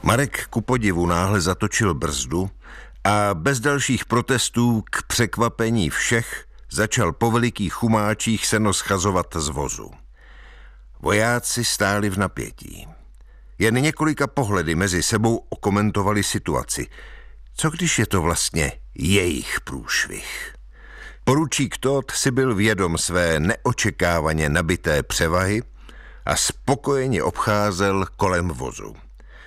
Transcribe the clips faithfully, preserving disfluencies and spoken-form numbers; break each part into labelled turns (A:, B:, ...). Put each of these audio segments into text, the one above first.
A: Marek ku podivu náhle zatočil brzdu a bez dalších protestů k překvapení všech začal po velikých chumáčích seno schazovat z vozu. Vojáci stáli v napětí. Jen několika pohledy mezi sebou okomentovali situaci. Co když je to vlastně jejich průšvih? Poručík Todt si byl vědom své neočekávaně nabité převahy a spokojeně obcházel kolem vozu.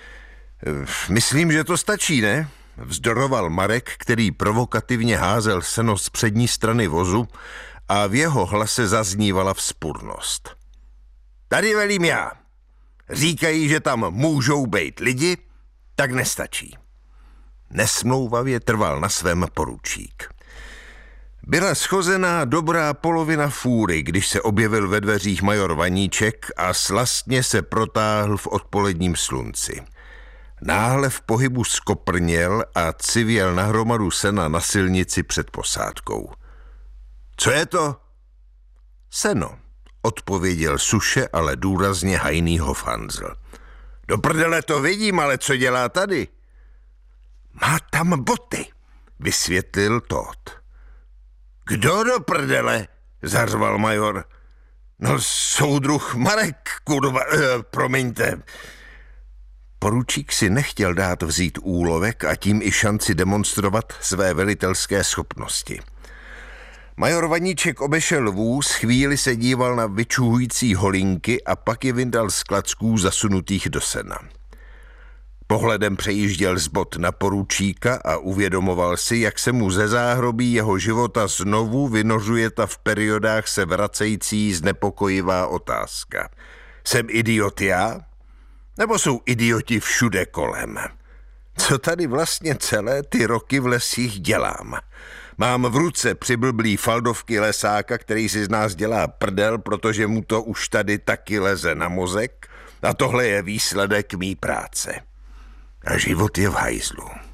A: Myslím, že to stačí, ne? Vzdoroval Marek, který provokativně házel seno z přední strany vozu a v jeho hlase zaznívala vzpurnost. Tady velím já. Říkají, že tam můžou být lidi, tak nestačí. Nesmlouvavě trval na svém poručík. Byla schozená dobrá polovina fůry, když se objevil ve dveřích major Vaníček a slastně se protáhl v odpoledním slunci. Náhle v pohybu skoprněl a civěl na hromadu sena na silnici před posádkou. Co je to? Seno, odpověděl suše, ale důrazně hajný Hofhanzl. Do prdele to vidím, ale co dělá tady? Má tam boty, vysvětlil Todt. Kdo do prdele? Zařval major. No soudruh Marek, kurva, eh, promiňte. Poručík si nechtěl dát vzít úlovek a tím i šanci demonstrovat své velitelské schopnosti. Major Vaníček obešel vůz, chvíli se díval na vyčuhující holinky a pak je vyndal z klacků zasunutých do sena. Pohledem přejížděl z bod na poručíka a uvědomoval si, jak se mu ze záhrobí jeho života znovu vynořuje ta v periodách se vracející znepokojivá otázka. Jsem idiot já? Nebo jsou idioti všude kolem? Co tady vlastně celé ty roky v lesích dělám? Mám v ruce přiblblý faldovky lesáka, který si z nás dělá prdel, protože mu to už tady taky leze na mozek, a tohle je výsledek mý práce. A život je v hajzlu.